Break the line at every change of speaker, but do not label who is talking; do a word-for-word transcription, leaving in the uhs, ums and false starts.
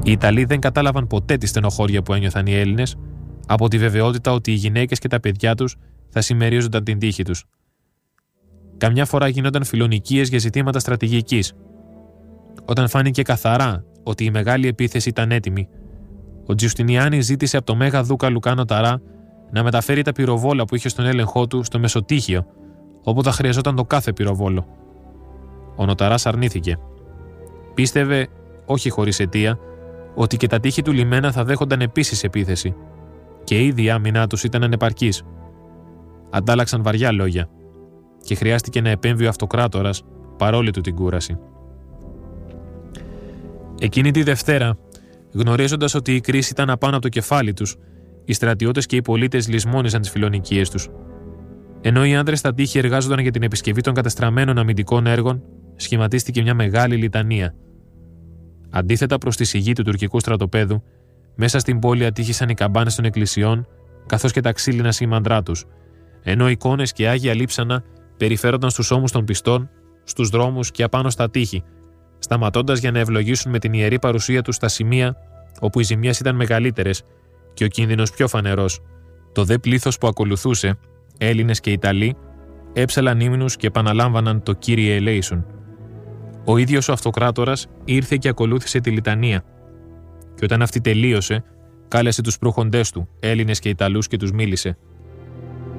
Οι Ιταλοί δεν κατάλαβαν ποτέ τη στενοχώρια που ένιωθαν οι Έλληνες από τη βεβαιότητα ότι οι γυναίκες και τα παιδιά τους θα συμμερίζονταν την τύχη τους. Καμιά φορά γινόταν φιλονικίες για ζητήματα στρατηγικής. Όταν φάνηκε καθαρά ότι η μεγάλη επίθεση ήταν έτοιμη, ο Τζιουστινιάνης ζήτησε από το Μέγα Δούκα Λουκάνο Ταρά να μεταφέρει τα πυροβόλα που είχε στον έλεγχό του στο Μεσοτύχιο, όπου θα χρειαζόταν το κάθε πυροβόλο. Ο Νοταράς αρνήθηκε. Πίστευε, όχι χωρίς αιτία, ότι και τα τείχη του λιμένα θα δέχονταν επίσης επίθεση, και ήδη η άμυνά τους ήταν ανεπαρκής. Αντάλλαξαν βαριά λόγια, και χρειάστηκε να επέμβει ο αυτοκράτορας παρόλη του την κούραση. Εκείνη τη Δευτέρα, γνωρίζοντας ότι η κρίση ήταν απάνω από το κεφάλι τους, οι στρατιώτες και οι πολίτες λησμόνιζαν τις φιλονικίες τους. Ενώ οι άντρες στα τείχη εργάζονταν για την επισκευή των κατεστραμμένων αμυντικών έργων, σχηματίστηκε μια μεγάλη λιτανία. Αντίθετα προς τη σιγή του τουρκικού στρατοπέδου, μέσα στην πόλη ατύχησαν οι καμπάνες των εκκλησιών, καθώς και τα ξύλινα σήμαντρά τους, ενώ εικόνες και άγια λείψανα περιφέρονταν στους ώμους των πιστών, στους δρόμους και απάνω στα τείχη, σταματώντας για να ευλογήσουν με την ιερή παρουσία τους στα σημεία όπου οι ζημιές ήταν μεγαλύτερες και ο κίνδυνος πιο φανερός. Το δε πλήθος που ακολουθούσε, Έλληνες και Ιταλοί, έψαλαν ύμνους και επαναλάμβαναν το Κύριε ελέησον. Ο ίδιος ο αυτοκράτορας ήρθε και ακολούθησε τη λιτανία. Και όταν αυτή τελείωσε, κάλεσε τους προχοντές του, Έλληνες και Ιταλούς, και τους μίλησε.